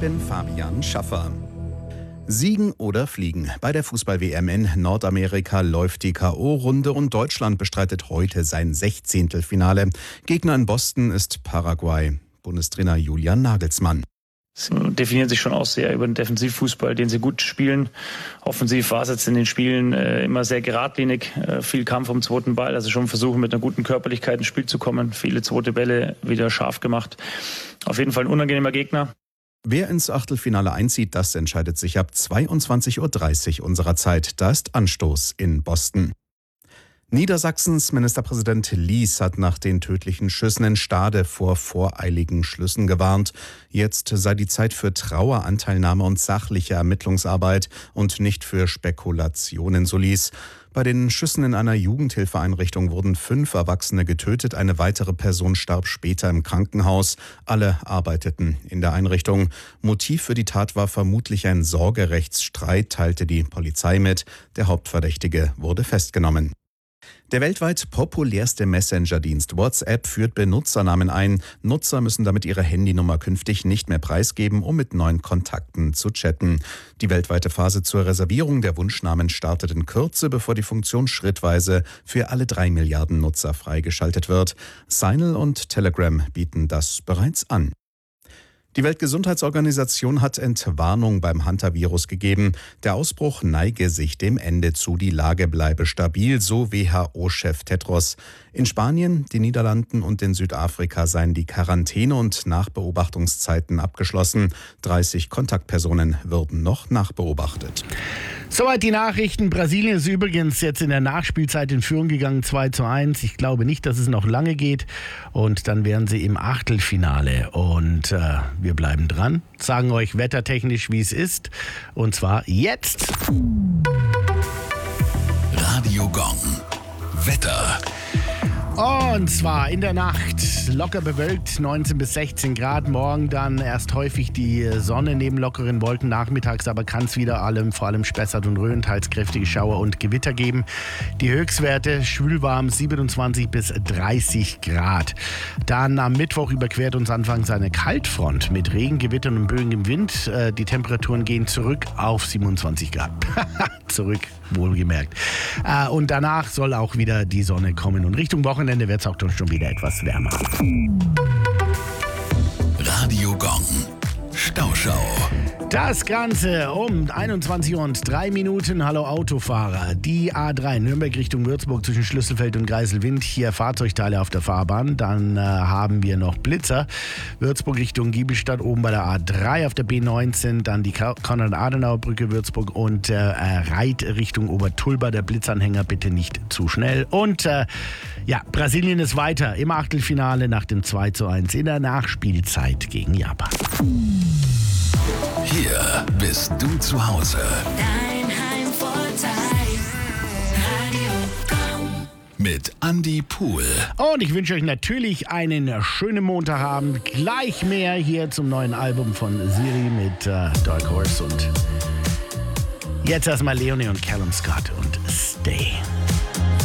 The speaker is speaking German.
bin Fabian Schaffer. Siegen oder fliegen. Bei der Fußball-WM in Nordamerika läuft die K.O.-Runde und Deutschland bestreitet heute sein 16. Finale. Gegner in Boston ist Paraguay. Bundestrainer Julian Nagelsmann. Sie definieren sich schon auch sehr über den Defensivfußball, den sie gut spielen. Offensiv war es jetzt in den Spielen immer sehr geradlinig, viel Kampf um den zweiten Ball, also schon versuchen mit einer guten Körperlichkeit ins Spiel zu kommen, viele zweite Bälle wieder scharf gemacht. Auf jeden Fall ein unangenehmer Gegner. Wer ins Achtelfinale einzieht, das entscheidet sich ab 22.30 Uhr unserer Zeit. Da ist Anstoß in Boston. Niedersachsens Ministerpräsident Lies hat nach den tödlichen Schüssen in Stade vor voreiligen Schlüssen gewarnt. Jetzt sei die Zeit für Traueranteilnahme und sachliche Ermittlungsarbeit und nicht für Spekulationen, so Lies. Bei den Schüssen in einer Jugendhilfeeinrichtung wurden 5 Erwachsene getötet, eine weitere Person starb später im Krankenhaus. Alle arbeiteten in der Einrichtung. Motiv für die Tat war vermutlich ein Sorgerechtsstreit, teilte die Polizei mit. Der Hauptverdächtige wurde festgenommen. Der weltweit populärste Messenger-Dienst WhatsApp führt Benutzernamen ein. Nutzer müssen damit ihre Handynummer künftig nicht mehr preisgeben, um mit neuen Kontakten zu chatten. Die weltweite Phase zur Reservierung der Wunschnamen startet in Kürze, bevor die Funktion schrittweise für alle 3 Milliarden Nutzer freigeschaltet wird. Signal und Telegram bieten das bereits an. Die Weltgesundheitsorganisation hat Entwarnung beim Hantavirus gegeben. Der Ausbruch neige sich dem Ende zu, die Lage bleibe stabil, so WHO-Chef Tedros. In Spanien, den Niederlanden und in Südafrika seien die Quarantäne- und Nachbeobachtungszeiten abgeschlossen. 30 Kontaktpersonen würden noch nachbeobachtet. Soweit die Nachrichten. Brasilien ist übrigens jetzt in der Nachspielzeit in Führung gegangen, 2:1. Ich glaube nicht, dass es noch lange geht. Und dann wären sie im Achtelfinale. Und wir bleiben dran, sagen euch wettertechnisch, wie es ist. Und zwar jetzt. Radio Gong. Wetter. Und zwar in der Nacht locker bewölkt, 19 bis 16 Grad. Morgen dann erst häufig die Sonne neben lockeren Wolken. Nachmittags aber kann es wieder vor allem Spessart und Rhön, teils kräftige Schauer und Gewitter geben. Die Höchstwerte schwülwarm 27 bis 30 Grad. Dann am Mittwoch überquert uns anfangs eine Kaltfront mit Regen, Gewittern und Böen im Wind. Die Temperaturen gehen zurück auf 27 Grad. Zurück, wohlgemerkt. Und danach soll auch wieder die Sonne kommen. Und Richtung Wochenende wird es auch schon wieder etwas wärmer. Radio Gong. Stauschau. Das Ganze um 21:03 Uhr. Hallo Autofahrer. Die A3 Nürnberg Richtung Würzburg zwischen Schlüsselfeld und Geiselwind. Hier Fahrzeugteile auf der Fahrbahn. Dann haben wir noch Blitzer. Würzburg Richtung Giebelstadt oben bei der A3 auf der B19. Dann die Konrad-Adenauer-Brücke Würzburg und Reit Richtung Obertulba. Der Blitzanhänger bitte nicht zu schnell. Und Brasilien ist weiter im Achtelfinale nach dem 2:1 in der Nachspielzeit gegen Japan. Hier bist du zu Hause. Dein Heimvorteil. Radio Gong. Mit Andi Pohl. Und ich wünsche euch natürlich einen schönen Montagabend. Gleich mehr hier zum neuen Album von Siri mit Dark Horse. Und jetzt erstmal Leonie und Callum Scott und Stay.